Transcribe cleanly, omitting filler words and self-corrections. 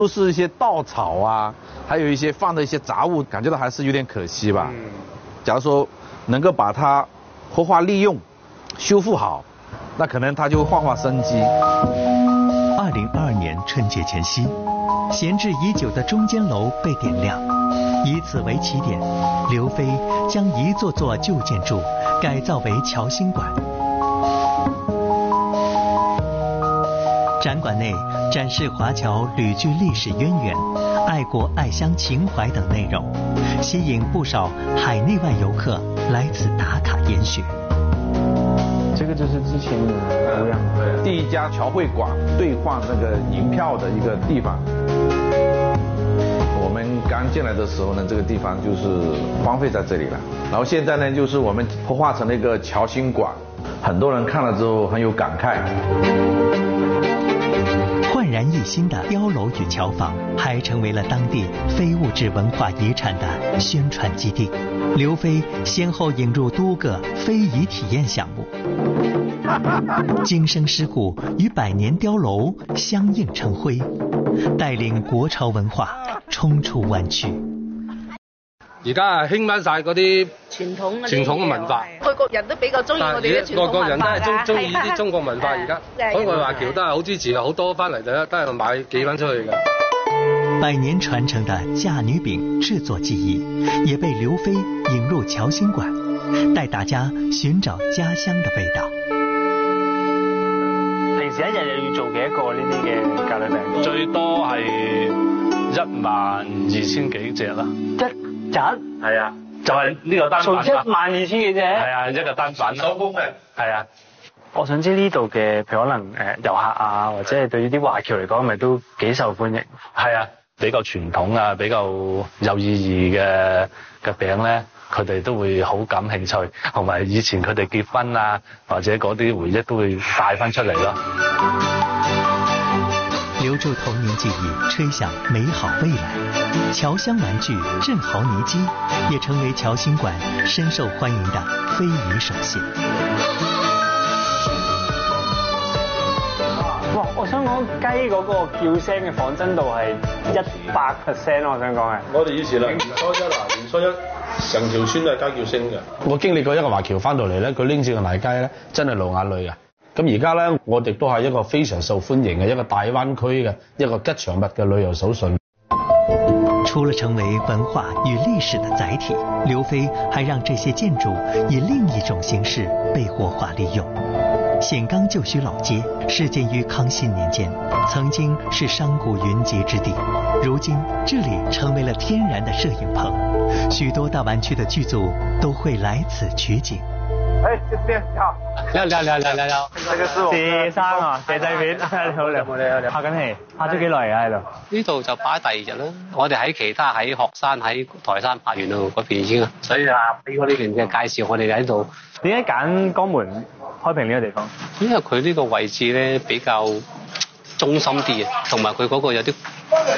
都是一些稻草啊，还有一些放的一些杂物，感觉到还是有点可惜吧。假如说能够把它活化利用、修复好，那可能它就会焕发生机。 2022年春节前夕，闲置已久的中间楼被点亮，以此为起点，刘飞将一座座旧建筑改造为侨兴馆。展馆内展示华侨旅居历史渊源、爱国爱乡情怀等内容，吸引不少海内外游客来此打卡研学。 这个就是之前的模样。 第一家侨会馆兑换那个银票的一个地方。我们刚进来的时候呢，这个地方就是荒废在这里了。然后现在呢，就是我们活化成了一个侨兴馆，很多人看了之后很有感慨。 焕然一新的碉楼与桥坊，还成为了当地非物质文化遗产的宣传基地。刘飞先后引入多个非遗体验项目，今生尸骨与百年碉楼相映成辉，带領國潮文化衝出灣區。 而家係興翻晒嗰啲傳統嘅文化， 外國人都比較中意我哋啲傳統文化㗎。外國人都係中意啲中國文化，而家海外華僑都係好支持，好多翻嚟都係買幾蚊出去嘅。 百年傳承的嫁女餅製作技藝，也被劉飛引入僑興館，帶大家尋找家鄉的味道。 平時一日又要做幾多個呢啲嘅嫁女餅？ 最多係12000幾隻啦。 一日？ 係啊，就係呢個單品。做 12000幾隻？ 係啊，一個單品。手工嘅。係啊。 我想知呢度嘅，譬如可能遊客啊，或者係對於啲華僑嚟講，咪都幾受歡迎？ 係啊，比較傳統啊，比較有意義嘅餅咧，佢哋都會好感興趣，同埋以前佢哋結婚啊，或者嗰啲回憶都會帶翻出嚟咯。 留住童年記憶，吹響美好未來。僑鄉玩具正好泥機也成為僑興館深受歡迎的非遺首現。 哇！我想講雞嗰個叫聲嘅仿真度係100%，我想講係。 我哋以前年初一成條村都係雞叫聲嘅。我經歷過一個華僑翻到嚟咧，佢拎住個泥雞咧，真係流眼淚嘅。咁而家咧，我哋都係一個非常受歡迎嘅一個大灣區嘅一個吉祥物嘅旅遊手信。 除了成為文化與歷史的載體，劉飛還讓這些建築以另一種形式被活化利用。峴崗舊墟老街始建於康熙年間，曾經是商賈雲集之地，如今這裡成為了天然的攝影棚，許多大灣區的劇組都會來此取景。 哎，謝謝，你好。你好。這個是我謝生啊，謝製片。你好。拍緊戲，拍咗幾耐啊喺度？ 呢度就拍第2日啦。我哋喺其他喺鶴山、喺台山拍完咯，嗰邊已經。所以俾我呢邊嘅介紹，我哋喺度。 點解揀江門開平呢個地方？ 因為佢呢個位置咧比較中心啲啊，同埋佢嗰個有啲